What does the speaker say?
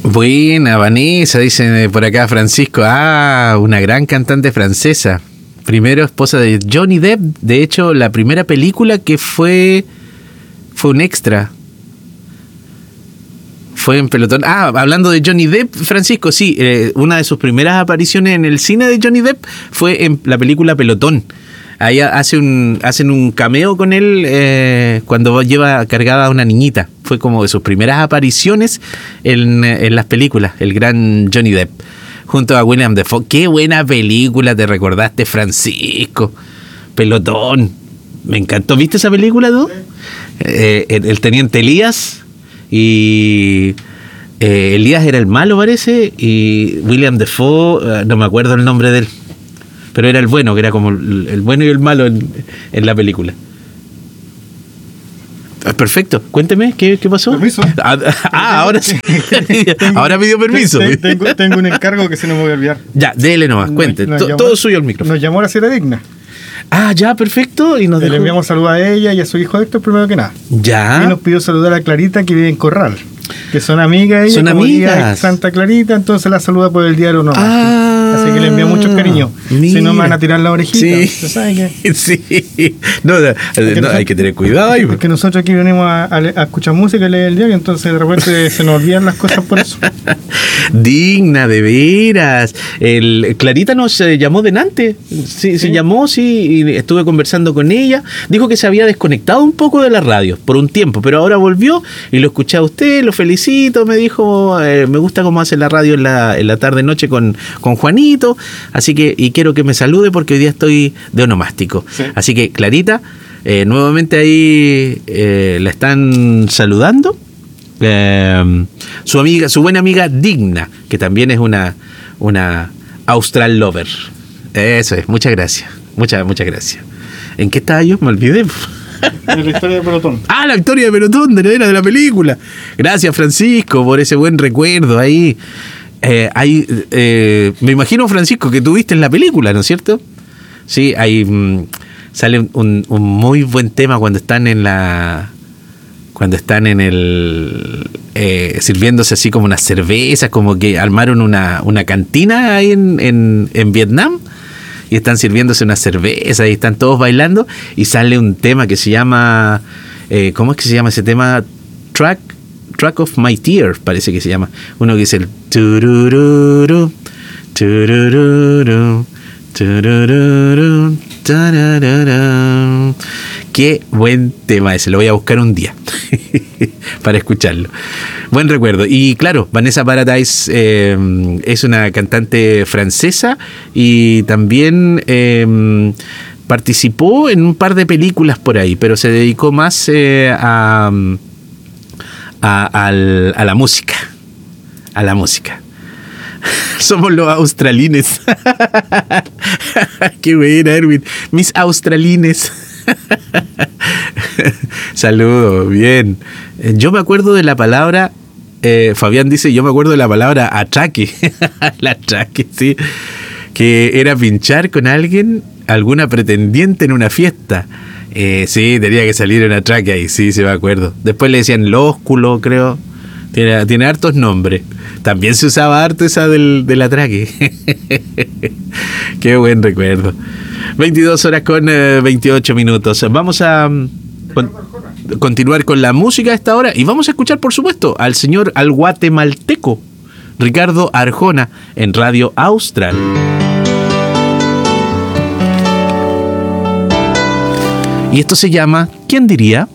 Buena, Vanessa, dice por acá Francisco. Ah, una gran cantante francesa. Primero esposa de Johnny Depp. De hecho, la primera película que fue un extra. Fue en Pelotón. Ah, hablando de Johnny Depp, Francisco, sí. Una de sus primeras apariciones en el cine de Johnny Depp fue en la película Pelotón. Ahí hacen un cameo con él cuando lleva cargada a una niñita. Fue como de sus primeras apariciones en las películas, el gran Johnny Depp, junto a William Dafoe. Qué buena película, te recordaste, Francisco. Pelotón. Me encantó. ¿Viste esa película tú? El teniente Elías. Y Elías era el malo, parece. Y William Dafoe, no me acuerdo el nombre de él. Pero era el bueno, que era como el bueno y el malo en la película. Perfecto. Cuénteme, ¿qué pasó? Permiso. Ahora sí. Ahora pidió permiso. Tengo un encargo que se nos voy a olvidar. Ya, dele nomás, cuente. Todo suyo el micrófono. Nos llamó la señora Digna. Ah, ya, perfecto. Y le enviamos saludos a ella y a su hijo Héctor, primero que nada. Ya. Y nos pidió saludar a Clarita, que vive en Corral. Que son amigas ella. Son amigas. Santa Clarita, entonces la saluda por el diario nomás. Así que le envío mucho cariño. Si no me van a tirar la orejita. Sí. ¿Sabe qué? Sí. No, hay que tener cuidado ahí. Porque nosotros aquí venimos a escuchar música y leer el diario, entonces de repente se nos olvidan las cosas por eso. Digna, de veras. Clarita nos llamó delante. Sí, se llamó, sí, y estuve conversando con ella. Dijo que se había desconectado un poco de la radio por un tiempo, pero ahora volvió y lo escuché a usted, lo felicito. Me dijo, me gusta cómo hace la radio en la tarde-noche con Juanito. Así que, y quiero que me salude porque hoy día estoy de onomástico. Sí. Así que, Clarita, nuevamente ahí la están saludando. Su buena amiga Digna, que también es una Austral Lover. Eso es, muchas gracias. Muchas gracias. ¿En qué estaba yo? Me olvidé. En la historia de Pelotón. Ah, la historia de Pelotón, de la película. Gracias, Francisco, por ese buen recuerdo ahí. Me imagino, Francisco, que tú viste en la película, ¿no es cierto? Sí, ahí sale un muy buen tema cuando están en el sirviéndose así como unas cervezas, como que armaron una cantina ahí en Vietnam y están sirviéndose unas cervezas y están todos bailando y sale un tema que se llama ¿cómo es que se llama ese tema? Track of My Tears, parece que se llama. Uno que dice el turururu, turururu, turururu, tararara. Qué buen tema ese, lo voy a buscar un día para escucharlo. Buen recuerdo. Y claro, Vanessa Paradise es una cantante francesa y también participó en un par de películas por ahí, pero se dedicó más a la música. A la música. Somos los australines. Qué buena, Erwin. Mis australines. Saludos, bien. Yo me acuerdo de la palabra, Fabián dice, yo me acuerdo de la palabra atraque. El atraque, sí. Que era pinchar con alguna pretendiente en una fiesta. Sí, tenía que salir un atraque ahí, sí, me acuerdo. Después le decían lósculo, creo. Tiene hartos nombres. También se usaba harto esa del atraque. Qué buen recuerdo. 22 horas con 28 minutos. Vamos a continuar con la música a esta hora y vamos a escuchar, por supuesto, al guatemalteco Ricardo Arjona en Radio Austral. Y esto se llama ¿Quién diría?